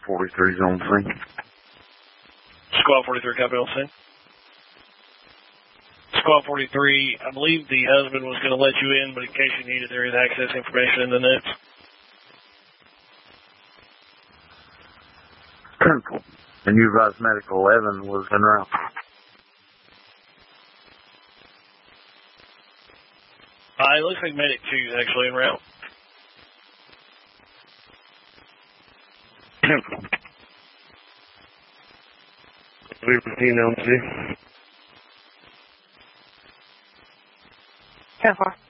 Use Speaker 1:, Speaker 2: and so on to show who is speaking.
Speaker 1: 43's on scene.
Speaker 2: Squad 43, copy on scene. Squad 43, I believe the husband was going to let you in, but in case you need it, there is access information in the notes.
Speaker 1: 10-4. And you advised Medical 11 was en route.
Speaker 2: It looks like Medic 2 is actually en route.
Speaker 1: 10-4. Liberty on 2.
Speaker 3: 10-4.